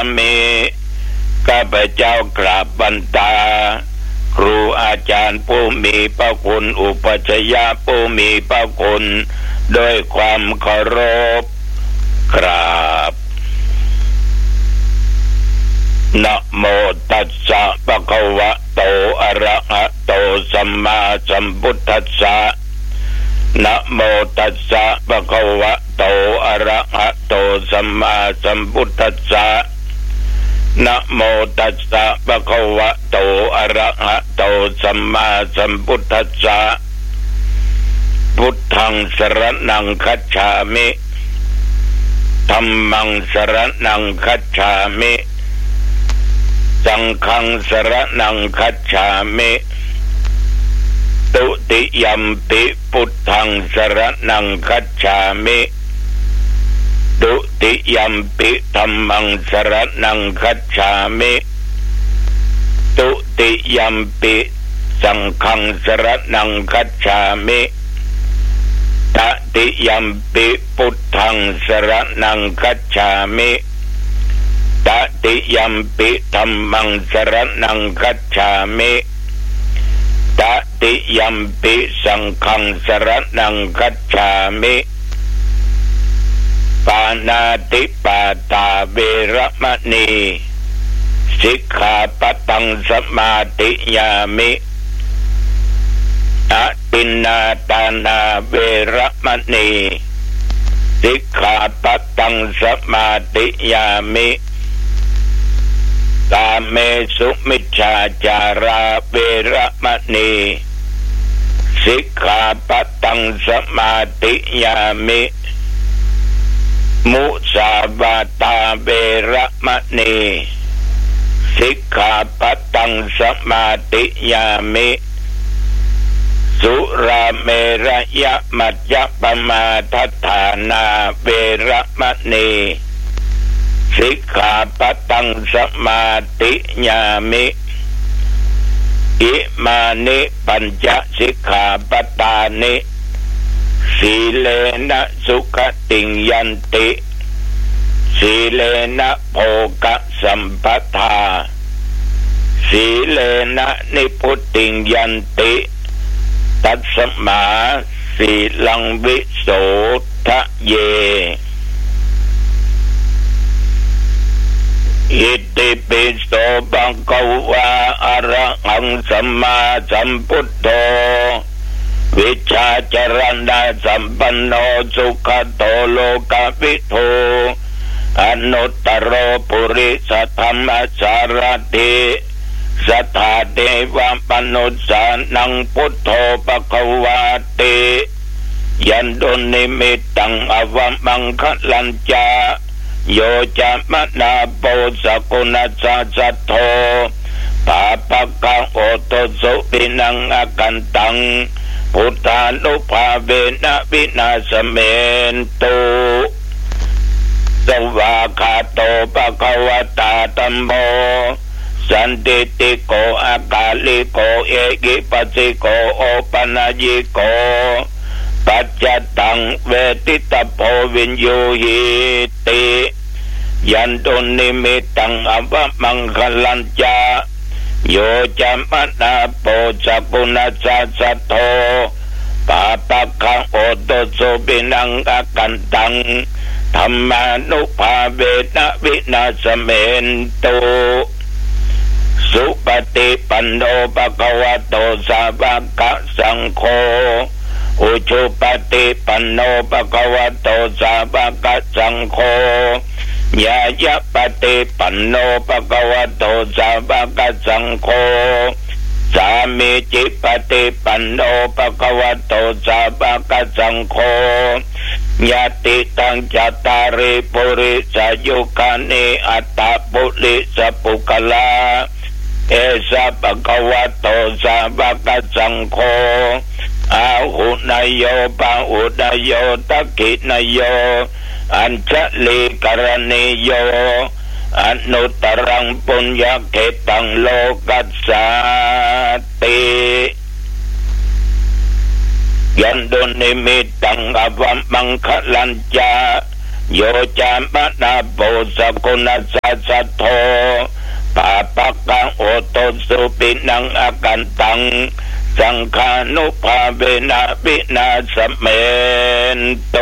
มิข้าพเจ้ากราบบัณฑาครูอาจารย์ผู้มีพระคุณอุปัชฌาย์ผู้มีพระคุณด้วยความเคารพกราบนะโมตัสสะภะคะวะโตอะระหะโตสัมมาสัมพุทธัสสะนะโมตัสสะภะคะวะโตอะระหะโตสัมมาสัมพุทธัสสะนะโมตัสสะภะคะวะโตอะระหะโตสัมมาสัมพุทธัสสะพุทธังสรณังคัจฉามิธัมมังสรณังคัจฉามิสังฆังสรณังคัจฉามิตุติยัมปิพุทธังสรณังคัจฉามิตุติยัมปิธัมมังสรณังคัจฉามิตุติยัมปิสังฆังสรณังคัจฉามิตติยัมปิพุทธังสรณังคัจฉามิตติยัมปิธัมมังสรณังคัจฉามิตติยัมปิสังฆังสรณังคัจฉามิปานาติปาตาเวรมณีสิกขาปตังสมาธิยามิอะตินนาตานาเวรมณีสิกขาปตังสมาธิยามิกาเมสุมิจฉาจาราเวรมณีสิกขาปตังสมาธิยามิมุสาวาตาเวรมณีสิกขาปตังสมาธิยามิสุราเมรยมัจจปมาทัฏฐานาเวรมณีสิกขาปตังสมาธิยามิอิมานิปัญจสิกขาปตานิสีเลนะสุขติงยันติสีเลนะโภคสัมปทาสีเลนะนิพุตติงยันติตัสมาสีลังวิโสทะเยอิติปิโสภะคะวะอะระหังสัมมาสัมพุทโธวิชชาจรณะสัมปันโนสุขโตโลกวิทูอนุตตรปุริสธรรมสารถิสัทธาเทวมนุสสานังพุทโธภควาติยันตุนิมิตตังอวมังคลัญจาโยจามนาโปสกุณสัสสโธปาปะกังโอโตสุปินังอกันตังพุทธานุภาเวนะวินาสเมนตุสวากขาโตภควตาธัมโมสันติติโกอากาลิโกเอกิปัสสิโกโอปนายิโกปัจจตังเวทิตโพวินโยหิติยันตุนิมิตตังอวมังคลัญจาโยจามนาโปสกุณสัสสโธปาปะคังโอโตโสปินังอกันตังธัมมานุภาเวนะวินาสเมนตุสุปฏิปันโนภควโตสาวกสังโฆอุชุปฏิปันโนภควโตสาวกสังโฆญาญะปฏิปันโนภควโตสาวกสังโฆสามีจิปฏิปันโนภควโตสาวกสังโฆญาติตังจัตตาริปุริสยุคานิอัตตปุริสปุคลาเอสะภควโตสาวกสังโฆอาหุนายโยปะอุนายโยตกินายโยอัญชลีกรณีโยอนุตตรังปุญญเกตังโลกัสสาติยันตุนิมิตตังอวมังคลัญจาโยจามปนาโปสกุณสัสสะโทปาปะกังโอโตสุปินังอากันตังสังฆานุภาเวนะวินาสเมนโต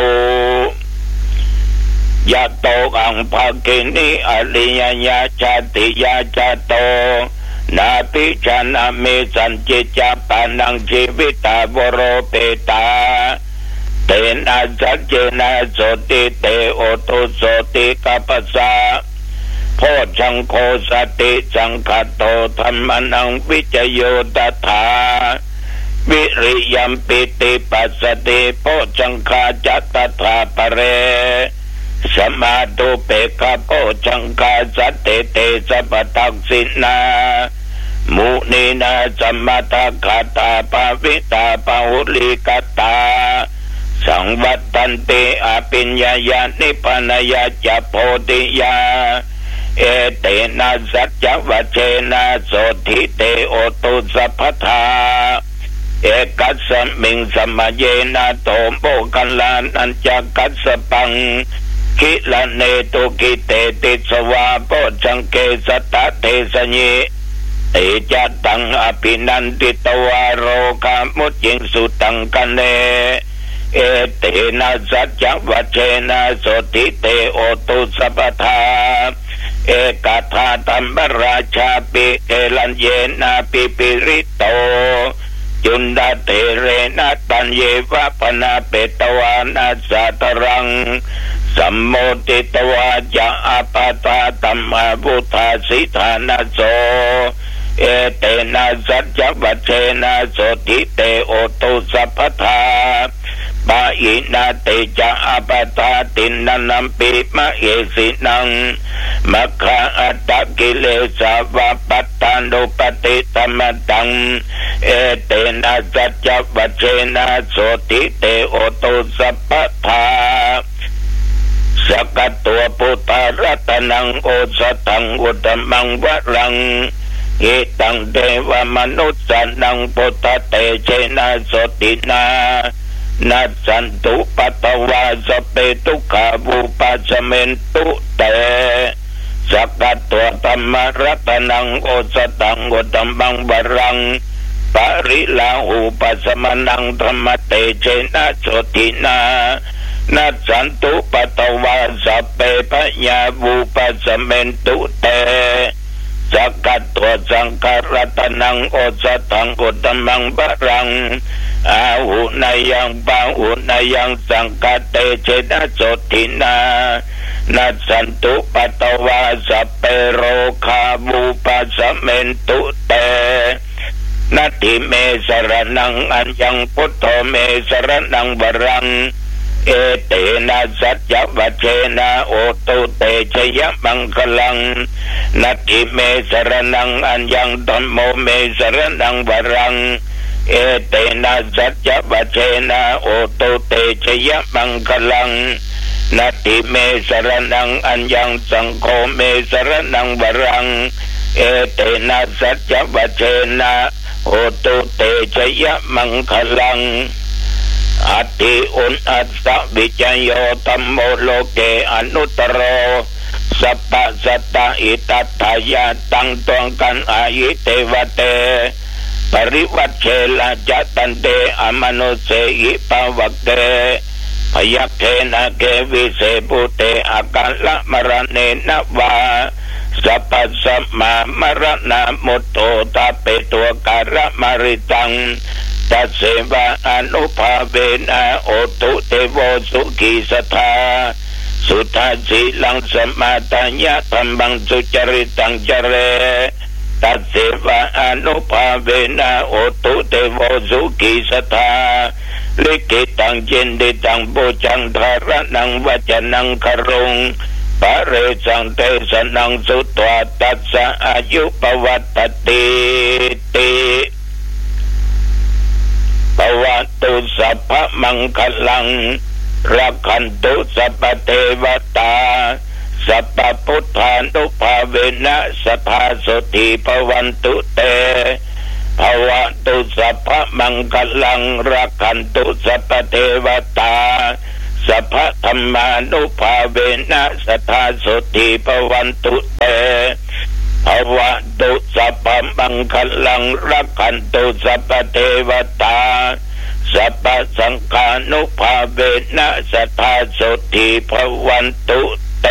ยะโตอังภาคินิอริยญาชาติยาจโตนาปิชนะเมสัญจิจาปานังชีวิตาวโรเปตาเตนะสัจเจนะโสติเตโอตุโสติกัปปะสะโพชังโคสติสังคโตธัมมนังวิจโยตถาวิริยัมปิติปัสสติโพชังคาจัตถาปะเรสมาตุเปกะโพชังคาสัตเตเตสัพตักสินามุนีนาสัมมาตาคาตาปาวิตาปาหุลิกตาสังวัตตันติอภิญญายานิพพานายาจะโพธิยาเอเตนะสัจจวัชเชนะโสธิเตโอตุสัพพทาเอกัสสมิงสมัยเยนะโตโมกัลลานัญจกัสสปังกิลเนตุกิเตติสวาโพชังเกสตะเทสญิเตจัตตังอภินันติตวารโรกามุจจิงสุตังกันเนเอเตนะสัจจวัชเชนะโสธิเตโอตุสัพพทาเอกธาตัมบราชาปิเอลัญเยนะปิปิริโตจุนดาเตเรนะตัญเยวะปนาเปตวานาสัตรังสัมโมติตวาจะอาปาตาตัมมาบุทาสิธานาโสเอเตนะสัจจวัชเชนะโสธิเตโอตุสัพพทาปะอินาเตจะอาปาตาตินันนัมปิมะเอสินังมัคคะอัตตกิเลสาวะปัตตานุปติตัมตังเอเตนะสัจจวัชเชนะโสธิเตโอตุสัพพทาสกัตตัวปุตตะรัตนังโอสถังอุตตมังวะรังอิตังเทวมนุสสนังปุตตะเตเชนะโสตินานัสสันตุปัตตวาสเปตุขาบุปัสเมนตุเตสกัตตัวธัมมรัตนังโอสถังอุตตมังวะรังปริลาหูปัสมนังธรรมเตเชนะโสตินานัสสันตุปัตตวาสเปปญาบุปัสเมนตุเตสกัตตัวสังฆรัตนังโอสถังอุตตมังวะรังอาหุนายังปาหุนายังสังฆเตเชนะโสตินานัสสันตุปัตตวาสเปโรคาบุปัสเมนตุเตนัตถิเมสรนังอัญญังพุทโธเมสรนังวรังเอเตนะสัจจวัชเชนะโอตุเตชยมังคลังนัตถิเมสรนังอัญญังธัมโมเมสรนังวรังเอเตนะสัจจวัชเชนะโอตุเตชยมังคลังนัตถิเมสรนังอัญญังสังโฆเมสรนังวรังเอเตนะสัจจวัชเชนะโอตุเตชยมังคลังอัตติอุนอัสสะวิจโยธัมโมโลเกอนุตโรสัพพะสัตตะอิตัตถายาตังตวงกันอายิเตวะเตปริวัชเชละจัตตันเตอมนุเสหิปวักเตพยัคเทนะเกวิเสปุเตอาการละมรณเนนวาสัพพะสัมมามรณะมุตโตตาเปตัวการะมริตังตัสเสวะอนุภาเวนะโอตุเตโวสุขีสทาสุทัสสิลังสมาตัญญะธัมมังสุจริตังจเรตัสเสวะอนุภาเวนะโอตุเตโวสุขีสทาลิขิตังเจนดิตังปุจังธารนังวัจนังครุงปะเรสังเตสนังสุตวาตัสสะอายุปวัตติติปวัตตุสัพพมังคลังรักขันตุสัพพเทวตาสัพพพุทธานุภาเวนะสัทธาโสติภวันตุเตภวตุสัพพมังคลังรักขันตุสัพพเทวตาสัพพธรรมานุภาเวนะสัทธาโสติภวันตุเตภวตุสัพพมังคลังรักขันตุสัพพเทวตาสัพพสังฆานุภาเวนะสัทธาโสติภวันตุเต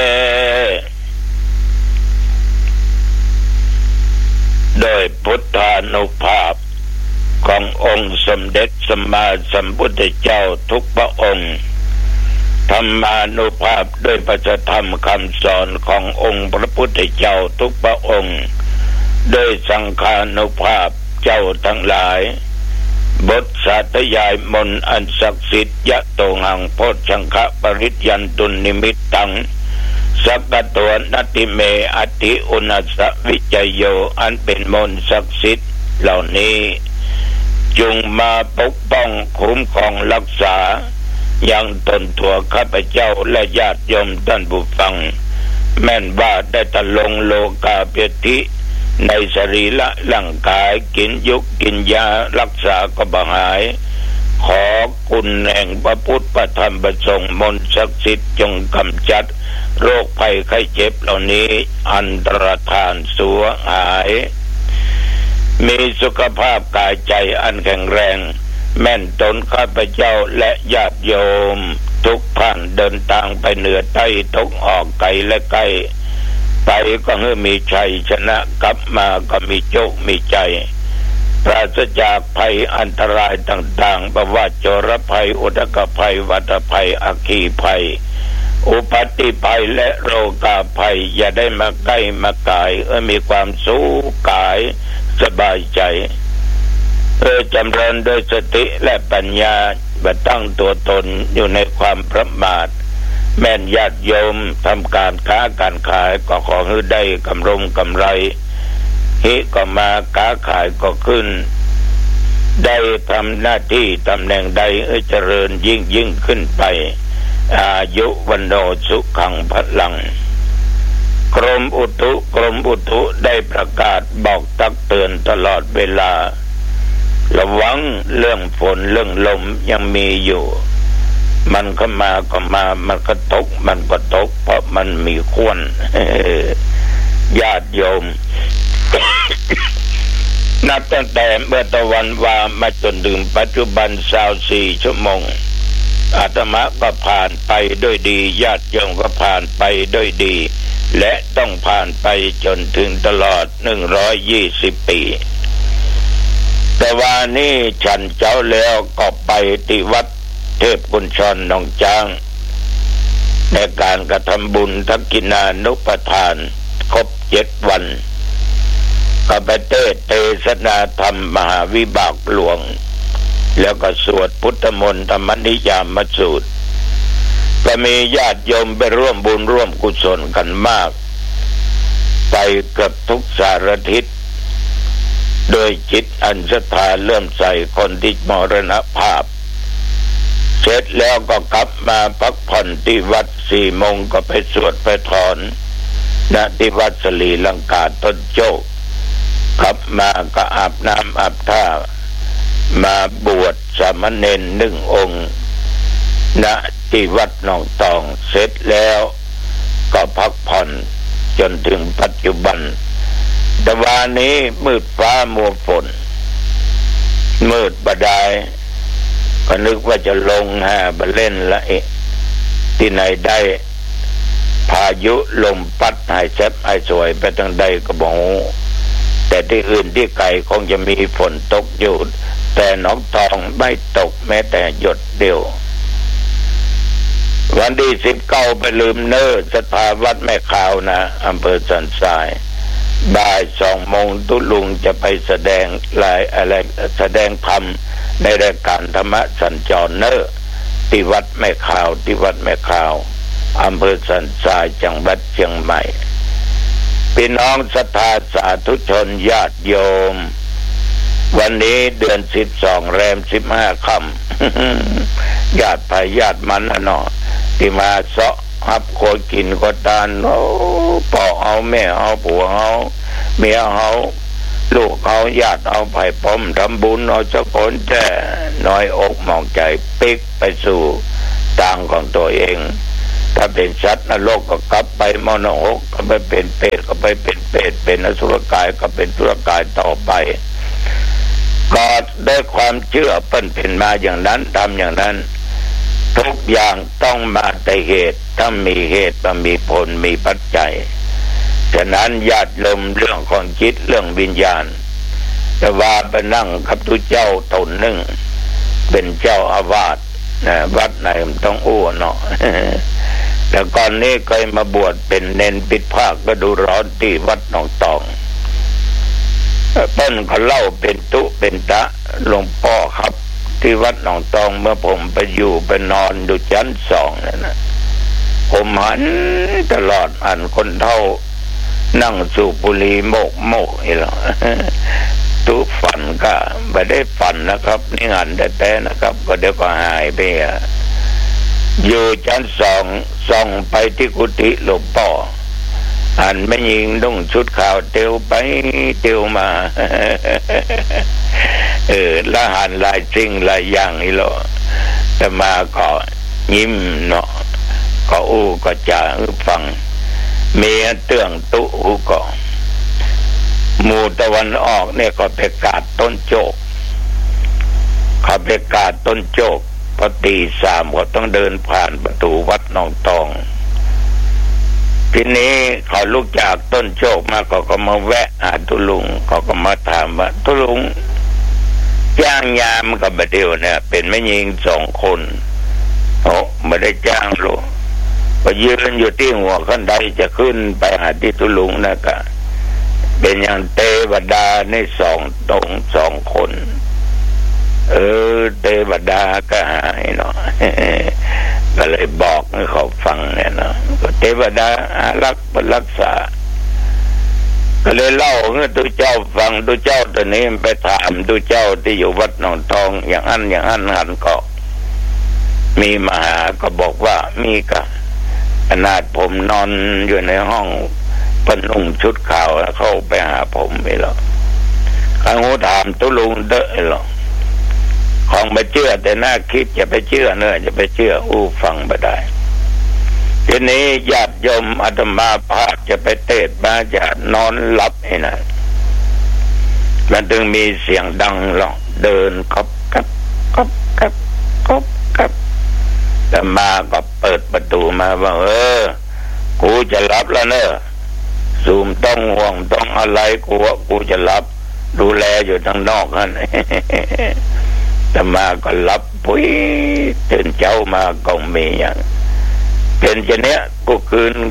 โดยพุทธานุภาพขององค์สมเด็จสัมมาสัมพุทธเจ้าทุกพระองค์ธรรมานุภาพด้วยพระธรรมคำสอนขององค์พระพุทธเจ้าทุกพระองค์ด้วยสังฆานุภาพเจ้าทั้งหลายบทสาธยายมนต์อันศักดิ์สิทธิ์ยะโตหังโพชังคะปริยันตุนิมิตตังสักกะตัวนติเมอติอุณสวิจโยอันเป็นมนต์ศักดิ์สิทธิ์เหล่านี้จงมาปกป้องคุ้มครองรักษายังตนตัวข้าพเจ้าและญาติโยมท่านผู้ฟังแม่นว่าได้ตะลงโลกาภิธิในสรีระร่างกายกินยุกกินยารักษาก็บ่หายขอคุณแห่งพระพุทธพระธรรมพระสงฆ์มนต์ศักดิ์สิทธิ์จงกำจัดโรคภัยไข้เจ็บเหล่านี้อันตรธานสัวหายมีสุขภาพกายใจอันแข็งแรงแม่นตนข้าพเจ้าและญาติโยมทุกท่านเดินทางไปเหนือใต้ตกออกไกลและใกล้ไปก็ให้มีชัยชนะกลับมาก็มีโชคมีใจปราศจากภัยอันตรายต่างๆบ่ว่าโจรภัยอุทกภัยวัฏภัยอัคคีภัยอุปัติภัยและโรคาภัยอย่าได้มาใกล้มากายมีความสุขกายสบายใจจำเริญโดยสติและปัญญาบ่ตั้งตัวตนอยู่ในความประมาทแม่นญาติโยมทำการค้าการขายก็ขอให้ได้กำไรฮิก็มาค้าขายก็ขึ้นได้ทำหน้าที่ตำแหน่งใดเจริญยิ่งขึ้นไปอายุวันโนสุขังพลังกรมอุตุได้ประกาศบอกตักเตือนตลอดเวลาระวังเรื่องฝนเรื่องลมยังมีอยู่มันก็มามันก็ตกเพราะมันมีข่วนญาติโยม นับตั้งแต่เมื่อตะวันวามาจนถึงปัจจุบัน24 ชั่วโมงอาตมาก็ผ่านไปด้วยดีญาติโยมก็ผ่านไปด้วยดีและต้องผ่านไปจนถึงตลอด120 ปีแต่ว่านี่ฉันเจ้าแล้วก็ไปที่วัดเทพกุญชรหนองจ้างในการกระทำบุญทักษิณานุปทานครบ7 วันก็ไปเทศนาธรรมมหาวิบากหลวงแล้วก็สวดพุทธมนต์ธรรมนิยามสูตรก็มีญาติโยมไปร่วมบุญร่วมกุศลกันมากไปเกือบทุกสารทิศโดยจิตอันศรัทธาเลื่อมใสคนที่มรณภาพเสร็จแล้วก็กลับมาพักผ่อนที่วัด4 โมงก็ไปสวดไปถอนณที่วัดสลีลังกาต้นโจกกลับมาก็อาบน้ำอาบท่ามาบวชสามเณร1 องค์ณที่วัดหนองตองเสร็จแล้วก็พักผ่อนจนถึงปัจจุบันแต่วันนี้มืดฟ้ามัวฝนมืดบดายก็นึกว่าจะลงไปเล่นละที่ไหนได้พายุลมพัดให้แซ่บให้สวยไปทางใดก็บอกแต่ที่อื่นที่ไกลคงจะมีฝนตกอยู่แต่หนองตองไม่ตกแม้แต่หยดเดียววันที่19ไปลืมเนิ่นสถาวัดแม่ขาวนะอำเภอสันทรายบ่าย2 โมงตุลุงจะไปแสดงแสดงธรรมในรายการธรรมะสัญจรเนิ่นที่วัดแม่ขาวอำเภอสันทรายจังหวัดเชียงใหม่พี่น้องศรัทธาสาธุชนญาติโยมวันนี้เดือน12 แรม 15 ค่ำญาติพายญาติมันเนาะที่มาเสาะหับโคกินก็ตานพ่อเอาแม่เอาผัวเอาเมียเอาลูกเอาญาติเอาไผ่ป้อมทำบุญเอาเจ้าคนแต่น้อยอกมองใจปิกไปสู่ตสร้างของตัวเองถ้าเป็นสัตว์นรกก็กลับไปมโนภพก็ไปเป็นเปรตก็ไปเป็นเปรตเป็นอสุรกายก็เป็นอสุรกายต่อไปก็ด้วยความเชื่อเป็นมาอย่างนั้นทำอย่างนั้นทุกอย่างต้องมาแต่เหตุถ้ามีเหตุมันมีผลมีปัจจัยฉะนั้นญาติโยมเรื่องของจิตเรื่องวิญญาณแต่ว่าไปนั่งกับทุเจ้าตนหนึ่งเป็นเจ้าอาวาสนะวัดไหนมันต้องอ้วนเนาะ แล้วก่อนนี้เคยมาบวชเป็นเนนปิดภาคก็ดูร้อนที่วัดหนองตองเปิ้นเขาเล่าเป็นตุเป็นตะหลวงพ่อครับที่วัดหนองตองเมื่อผมไปอยู่ไปนอนดูชั้น2นั่นนะผมหันตลอดอันคนเฒ่านั่งสูบบุหรี่โมกนี่หรอตุฝันก็ไม่ได้ฝันนะครับนี่หันแต่นะครับก็เดี๋ยวก็หายไปอยู่ชั้น2ส่องไปที่กุฏิหลวงพ่ออันไม่ยิงนุ่งชุดขาวเตียวไปเตียวมา ละหันลายจริงลายอย่างนี่หรอแต่มาก็ยิ้มเนาะก็อู้ก็จ่าฟังเมียเตื้องตุหูก็หมู่ตะวันออกเนี่ยก็ไปกาดต้นโจกเขาไปกาดต้นโจกพอตี 3ก็ต้องเดินผ่านประตูวัดหนองตองทีนี้เขาลุกจากต้นโจกมาก็มาแวะหาตุลุงเขาก็มาถามว่าตุลุงจ้างยามกับเดียวเนี่ยเป็นแม่หญิง2 คนไม่ได้จ้างหรอกก็ยืนอยู่ที่หัวขั้นใดจะขึ้นไปหาที่ตุลุงนะกะเป็นอย่างเทวดาใน2 คนเทวดาก็หายเนาะ ก็เลยบอกให้เขาฟังเนี่ยเนาะก็เทวดารักษาก็เลยเล่าให้ตัวเจ้าฟังตัวเจ้าตัวนี้ไปถามตัวเจ้าที่อยู่วัดหนองทองอย่างนั้นหันก็มีมาหาก็บอกว่ามีกะขนาดผมนอนอยู่ในห้องปนุ่งชุดขาวแล้วเข้าไปหาผมไม่หรอกข้างหูถามตุลุงเด้อหรอกของไปเชื่อแต่น่าคิดจะไปเชื่อเนอะจะไปเชื่อฟังไม่ได้ทีนี้ญาติโยมอาตมาภาพจะไปเทศน์มาจะนอนหลับไอ้น่ะมันถึงมีเสียงดังหรอกเดินก๊อบแต่มาก็เปิดประตูมาว่ากูจะหลับแล้วเนอะซูมต้องห่วงต้องอะไรกูจะหลับดูแลอยู่ทางนอกนั่น แต่มาก็หลับปุ้ยตื่นเช้ามาก็มีอย่างเป็นเช่นเนี้ยกูคืน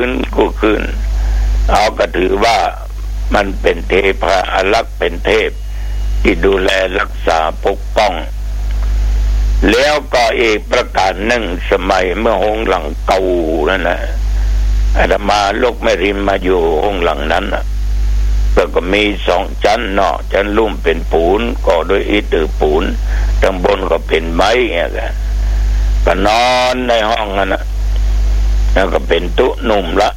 เอาก็ถือว่ามันเป็นเทพอารักษ์เป็นเทพที่ดูแลรักษาปกป้องแล้วก็อีกประการหนึ่งสมัยเมื่อห้องหลังเก่านั่นนะอาตมาลูกแม่ริมมาอยู่ห้องหลังนั้นนะก็มี2 ชั้นเนาะชั้นลุ่มเป็นปูนก่อด้วยอิฐปูนทางบนก็เป็นไม้เงี้ยก็นอนในห้องนั่นนะแล้วก็เป็นตุ๊หนุ่มละ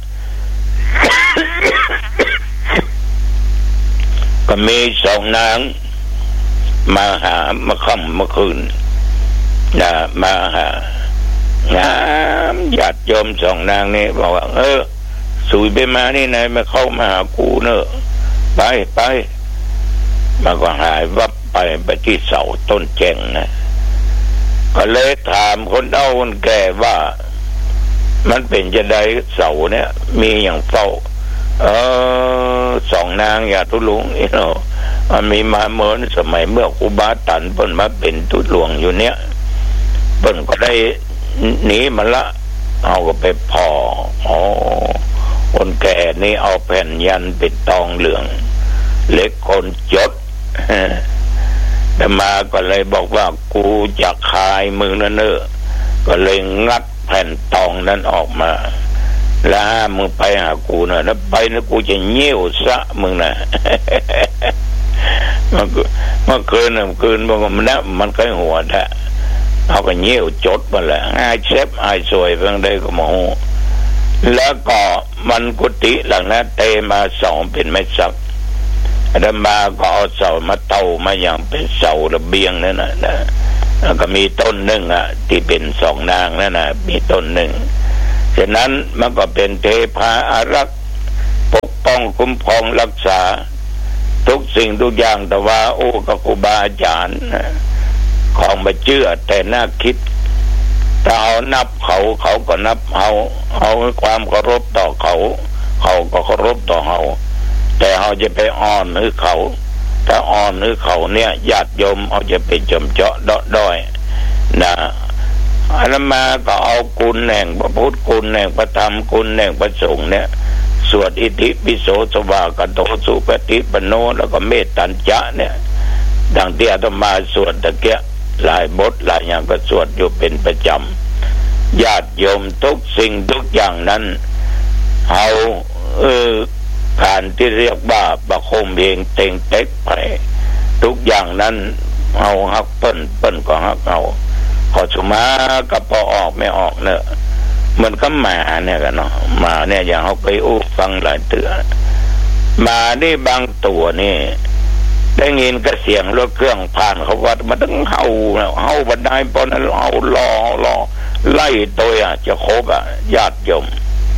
ก็มี2 นางมาหามาค่ำมาคืนมาหางามญาติโยม2 นางนี่บอกว่าสุยไปมานี่นายมาเข้ามาหากูเนอะไปมาก็หายวับไปที่เสาต้นแจงนะก็เลยถามคนเฒ่าคนแก่ว่ามันเป็นจะได้เสาเนี่ยมีอย่างเฝ้า2 นางอย่าทุลุงเนาะมันมีมาเหมือนสมัยเมื่อครูบาตันเพิ่นมาเป็นทุหลวงอยู่เนี่ยเพิ่นก็ได้หนีมาละเอาก็ไปพอคนแก่นี่เอาแผ่นยันปิดตองเหลืองเล็กคนจดแต่มาก็เลยบอกว่ากูจะคายมือนั่นก็เลยงัดแผ่นตองนั้นออกมาแล้วมึงไปหากูนะแล้วไปนะกูจะเงี้ยวซะมึงนะเมื่อคืนบอกว่ามันเคยหัวแท้เอาก็เงี้ยวจดมาแหละง่ายเช็บง่ายสวยเพิ่งได้ก็โมโหแล้วก็มันกุฏิหลังนั้นเตมา2 เป็นไม้สักอาตมาก็เอาเสามาเตามาอย่างเป็นเสาระเบียงนั่นนะแล้วก็มีต้นหนึ่งที่เป็นสองนางนั่นมีต้นหนึ่งฉะนั้นมันก็เป็นเทพาอารักษ์ปกป้องคุ้มครองรักษาทุกสิ่งทุกอย่างแต่ว่าโอ้กับครูบาอาจารย์ของมาเชื่อแต่น่าคิดถ้าเอานับเขาก็นับเอาความเคารพต่อเขาก็เคารพต่อเราแต่เราจะไปอ่อนหรือเขาถ้าอ่อนหรือเขาเนี่ยญาติโยมเอาจะไปจมเจาะด้อยนะอาตมาก็เอาคุณแห่งพระพุทธคุณแห่งพระธรรมคุณแห่งพระสงฆ์เนี่ยสวดอิติปิโสสวากโตสุปฏิปันโนแล้วก็เมตตัญจะเนี่ยดังที่อาตมาสวดตะเกียหลายบทหลายอย่างก็สวดอยู่เป็นประจำญาติโยมทุกสิ่งทุกอย่างนั้นเอาการที่เรียกว่าประคมเพลงเต็งเต็กไปทุกอย่างนั้นเอาฮักเปิ้นก็ฮักเอาขอสมากับพอออกไม่ออกเนอะเหมือนกับหมาเนี่ยกันเนาะหมาเนี่ยอย่างเขาไปอู้ฟังหลายเตือหมานี่บางตัวนี่ได้ยินก็เสียงรถเครื่องผ่านเขาวัดมันต้องเห่าบันไดปนนั้นเอารอไล่ตัวจะครบญาติโยม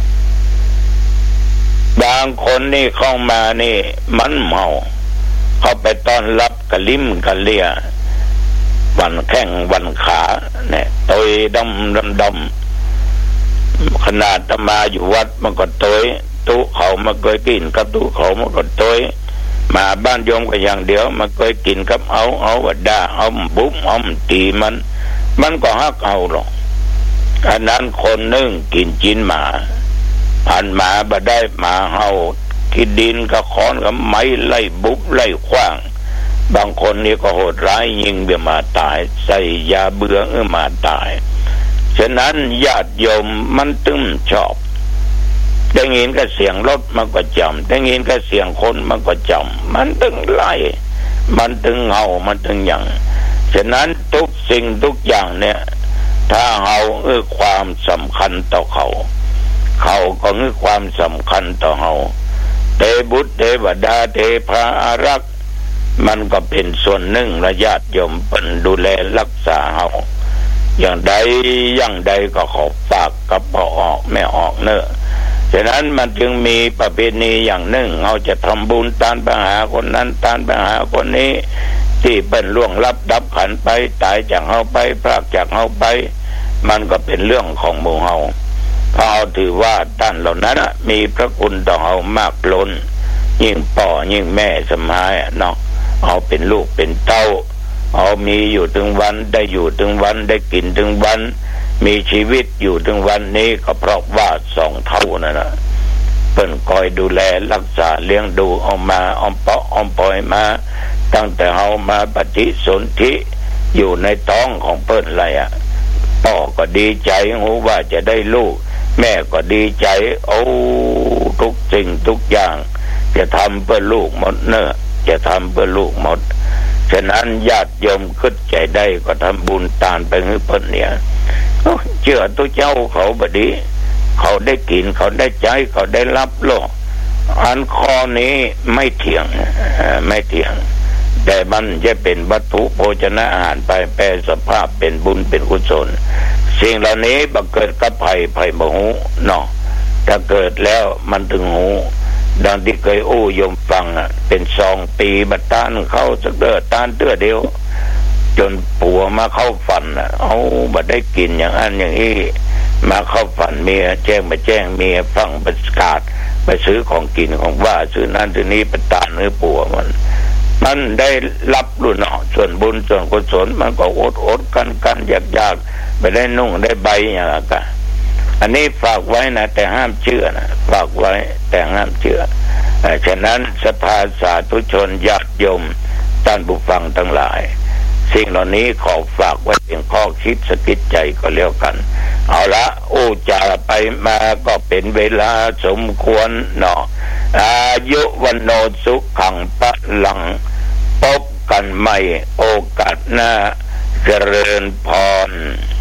บางคนนี่เข้ามานี่มันเมาเข้าไปต้อนรับกะลิ้มกะเลียวันแข้งวันขาเนี่ยตัวดำขนาดมาอยู่วัดมันก็ตัวตู้เขามาเคยกินกับตู้เขามันก็ตัวมาบ้านโยมก็อย่างเดียวมันเคยกินกับเอาว่าด่าเอาบุ้มเอาตีมันก็ฮักเอาหรอกอันนั้นคนนึงกินจีนหมาผ่านมาบ่ได้หมาเฮากินดินกับค้อนกับไม้ไล่บุบไล่ขว้างบางคนนี่ก็โหดร้ายยิงเบี้ยมาตายใส่ยาเบื่อมาตายฉะนั้นญาติโยมมันตึ้มชอบได้ยินก็เสียงรถมันก็จำได้ยินก็เสียงคนมันก็จำมันตึงไล่มันตึงเฮามันตึงอย่างฉะนั้นทุกสิ่งทุกอย่างเนี่ยถ้าเฮาความสำคัญต่อเขาก็มีความสำคัญต่อเฮาเทบุตรเทวดาเทพาอารักษ์มันก็เป็นส่วนหนึ่งและญาติโยมเป็นดูแลรักษาเฮาอย่างใดก็ขอฝากกับพอออกไม่ออกเนอะฉะนั้นมันจึงมีประเพณีอย่างหนึ่งเราจะทำบุญตานไปหาคนนั้นตานไปหาคนนี้ที่เป็นล่วงลับดับขันไปตายจากเฮาไปพรากจากเฮาไปมันก็เป็นเรื่องของหมู่เฮาเขาถือว่าท่านเหล่านั้นมีพระคุณต่อเฮามากล้นยิ่งพ่อยิ่งแม่สมัยเนาะเอาเป็นลูกเป็นเต้าเอามีอยู่ถึงวันได้อยู่ถึงวันได้กินถึงวันมีชีวิตอยู่ถึงวันนี้ก็เพราะว่าสองเท่านั่นนะเปิ้นคอยดูแลรักษาเลี้ยงดูเอามาอ้อมปล่อยมาตั้งแต่เฮามาปฏิสนธิอยู่ในท้องของเปิ้นอะไรพ่อก็ดีใจหูว่าจะได้ลูกแม่ก็ดีใจโอ้ทุกสิ่งทุกอย่างจะทำเพื่อลูกหมดเนอะจะทำเพื่อลูกหมดฉะนั้นญาติโยมคิดใจได้ก็ทำบุญตานไปให้เพิ่นเนี่ยเชื่อตัวเจ้าเขาบดีเขาได้กินเขาได้ใจเขาได้รับโลกอันข้อนี้ไม่เถียงแต่มันจะเป็นวัตถุโภชนะอาหารไปแปรสภาพเป็นบุญเป็นกุศลสิ่งเหล่านี้บังเกิดกับไผ่บ่หูเนาะถ้าเกิดแล้วมันถึงหูดังที่เคยโยมฟังเป็น2 ปีบัดตานเข้าสักเดือตานเตื้อเดียวจนผัวมาเข้าฝันเอาบัดได้กินอย่างนั้นอย่างนี้มาเข้าฝันเมียแจ้งเมียฟังประกาศไปซื้อของกินของว่าซื้อนั้นซื้อนี้ประตานผัวมันได้รับรุ่นเนาะส่วนบุญส่วนกุศลมันก็อดกันยากไปได้นุ่งได้ใบอย่างนั้นก็อันนี้ฝากไว้นะแต่ห้ามเชื่อนะฝากไว้แต่ห้ามเชื่อฉะนั้นศรัทธาสาธุชนญาติโยมท่านผู้ฟังทั้งหลายสิ่งเหล่านี้ขอฝากไว้เป็นข้อคิดสะกิดใจก็แล้วกันเอาละจาไปมาก็เป็นเวลาสมควรเนาะอายุวันโนสุขังปะลังพบกันใหม่โอกาสหน้าเจริญพร